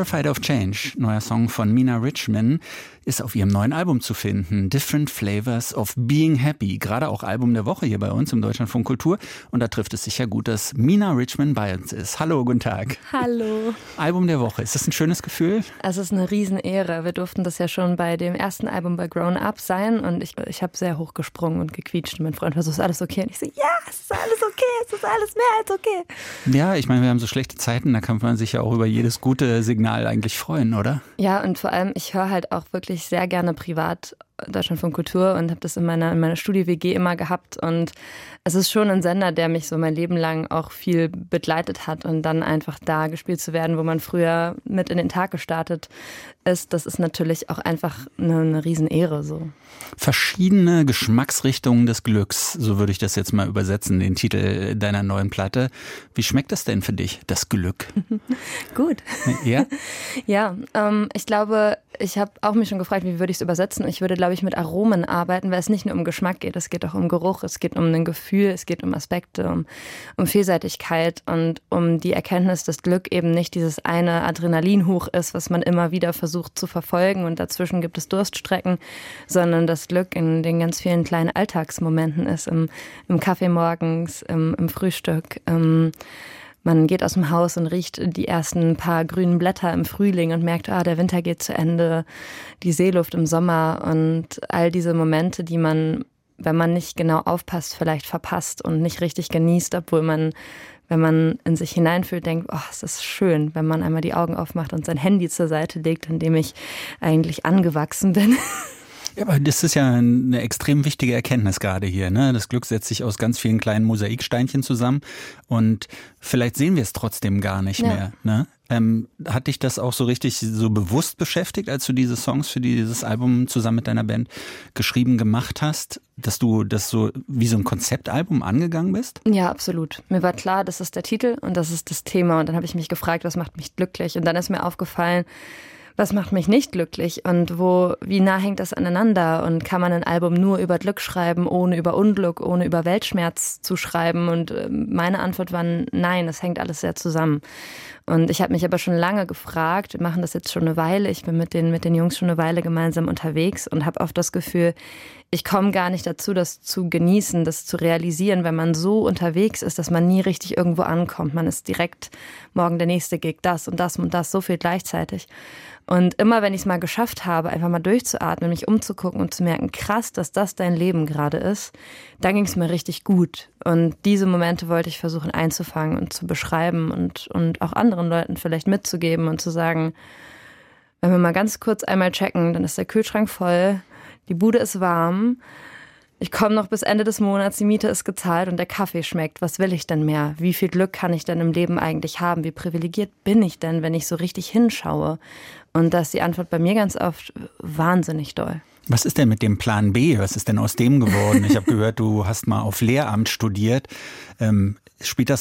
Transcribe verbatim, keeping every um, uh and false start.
Terrified of Change, neuer Song von Mina Richman, ist auf ihrem neuen Album zu finden. Different Flavors of Being Happy. Gerade auch Album der Woche hier bei uns im Deutschlandfunk Kultur. Und da trifft es sich ja gut, dass Mina Richman bei uns ist. Hallo, guten Tag. Hallo. Album der Woche. Ist das ein schönes Gefühl? Es ist eine Riesenehre. Wir durften das ja schon bei dem ersten Album bei Grown Up sein. Und ich, ich habe sehr hoch gesprungen und gequietscht. Und mein Freund war so, ist alles okay? Und ich so, ja, es ist alles okay. Es ist alles mehr als okay. Ja, ich meine, wir haben so schlechte Zeiten. Da kann man sich ja auch über jedes gute Signal eigentlich freuen, oder? Ja, und vor allem, ich höre halt auch wirklich sehr gerne privat Deutschlandfunk Kultur und habe das in meiner, in meiner Studie-W G immer gehabt. Und es ist schon ein Sender, der mich so mein Leben lang auch viel begleitet hat. Und dann einfach da gespielt zu werden, wo man früher mit in den Tag gestartet ist, das ist natürlich auch einfach eine, eine Riesenehre. So. Verschiedene Geschmacksrichtungen des Glücks, so würde ich das jetzt mal übersetzen, den Titel deiner neuen Platte. Wie schmeckt das denn für dich, das Glück? Gut. Ja? Ja, ähm, ich glaube, ich habe auch mich schon gefragt, wie würde ich es übersetzen. Ich würde, glaube ich, mit Aromen arbeiten, weil es nicht nur um Geschmack geht, es geht auch um Geruch, es geht um ein Gefühl, es geht um Aspekte, um, um Vielseitigkeit und um die Erkenntnis, dass Glück eben nicht dieses eine Adrenalinhoch ist, was man immer wieder versucht zu verfolgen und dazwischen gibt es Durststrecken, sondern das Glück in den ganz vielen kleinen Alltagsmomenten ist, im, im Kaffee morgens, im, im Frühstück, im Man geht aus dem Haus und riecht die ersten paar grünen Blätter im Frühling und merkt, ah, der Winter geht zu Ende, die Seeluft im Sommer und all diese Momente, die man, wenn man nicht genau aufpasst, vielleicht verpasst und nicht richtig genießt, obwohl man, wenn man in sich hineinfühlt, denkt, oh, es ist schön, wenn man einmal die Augen aufmacht und sein Handy zur Seite legt, an dem ich eigentlich angewachsen bin. Ja, aber das ist ja eine extrem wichtige Erkenntnis gerade hier, ne? Das Glück setzt sich aus ganz vielen kleinen Mosaiksteinchen zusammen und vielleicht sehen wir es trotzdem gar nicht ja. mehr, ne? Ähm, hat dich das auch so richtig so bewusst beschäftigt, als du diese Songs für dieses Album zusammen mit deiner Band geschrieben gemacht hast, dass du das so wie so ein Konzeptalbum angegangen bist? Ja, absolut. Mir war klar, das ist der Titel und das ist das Thema und dann habe ich mich gefragt, was macht mich glücklich und dann ist mir aufgefallen, was macht mich nicht glücklich und wo, wie nah hängt das aneinander und kann man ein Album nur über Glück schreiben, ohne über Unglück, ohne über Weltschmerz zu schreiben und meine Antwort war nein, es hängt alles sehr zusammen. Und ich habe mich aber schon lange gefragt, wir machen das jetzt schon eine Weile, ich bin mit den, mit den Jungs schon eine Weile gemeinsam unterwegs und habe oft das Gefühl, ich komme gar nicht dazu, das zu genießen, das zu realisieren, wenn man so unterwegs ist, dass man nie richtig irgendwo ankommt. Man ist direkt morgen der nächste Gig, das und das und das, so viel gleichzeitig. Und immer, wenn ich es mal geschafft habe, einfach mal durchzuatmen, mich umzugucken und zu merken, krass, dass das dein Leben gerade ist, dann ging es mir richtig gut. Und diese Momente wollte ich versuchen einzufangen und zu beschreiben und, und auch anderen Leuten vielleicht mitzugeben und zu sagen, wenn wir mal ganz kurz einmal checken, dann ist der Kühlschrank voll, die Bude ist warm, ich komme noch bis Ende des Monats, die Miete ist gezahlt und der Kaffee schmeckt. Was will ich denn mehr? Wie viel Glück kann ich denn im Leben eigentlich haben? Wie privilegiert bin ich denn, wenn ich so richtig hinschaue? Und da ist die Antwort bei mir ganz oft wahnsinnig doll. Was ist denn mit dem Plan B? Was ist denn aus dem geworden? Ich habe gehört, du hast mal auf Lehramt studiert. Ähm, spielt das